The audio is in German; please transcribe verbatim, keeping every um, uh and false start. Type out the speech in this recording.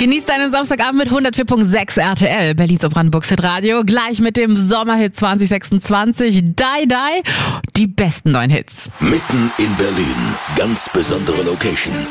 Genießt deinen Samstagabend mit hundertvier Komma sechs R T L, Berlins und Brandenburgs Hitradio. Gleich mit dem Sommerhit zwanzig sechsundzwanzig, Die Die, die besten neuen Hits. Mitten in Berlin, ganz besondere Location.